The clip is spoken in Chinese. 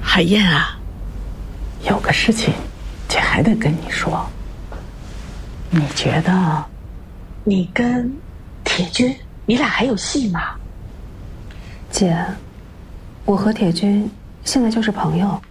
海燕啊， 有个事情，姐还得跟你说。你觉得，你跟铁军，你俩还有戏吗？ 姐，我和铁军现在就是朋友。